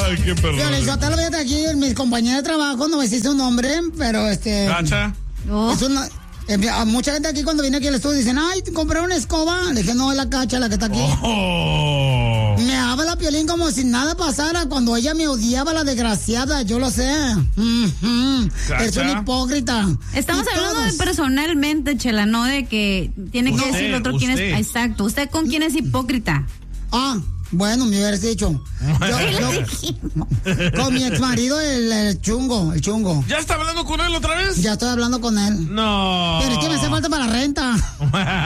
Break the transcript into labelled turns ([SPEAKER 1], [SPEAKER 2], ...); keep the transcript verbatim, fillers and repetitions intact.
[SPEAKER 1] Ay, qué perro.
[SPEAKER 2] Piolizotelo, fíjate aquí, mis compañeros de trabajo, no me hice un nombre, pero este...
[SPEAKER 1] ¿Cacha?
[SPEAKER 2] Oh. Es una... A mucha gente aquí cuando viene aquí al estudio dicen, ay, compré una escoba. Le dije, no, es la Cacha la que está aquí.
[SPEAKER 1] Oh.
[SPEAKER 2] Me habla Piolín como si nada pasara cuando ella me odiaba, la desgraciada, yo lo sé. Mm-hmm. Es un hipócrita.
[SPEAKER 3] Estamos
[SPEAKER 2] y
[SPEAKER 3] hablando
[SPEAKER 2] todos...
[SPEAKER 3] de personalmente, Chela, no de que tiene que
[SPEAKER 1] usted,
[SPEAKER 3] decir el otro
[SPEAKER 1] usted.
[SPEAKER 3] quién es. Exacto. ¿Usted con quién es hipócrita?
[SPEAKER 2] Ah, bueno, me hubieras dicho. Yo, yo, con mi ex marido, el, el chungo, el chungo.
[SPEAKER 1] ¿Ya está hablando con él otra vez?
[SPEAKER 2] Ya estoy hablando con él.
[SPEAKER 1] No.
[SPEAKER 2] Pero es que me hace falta para la renta.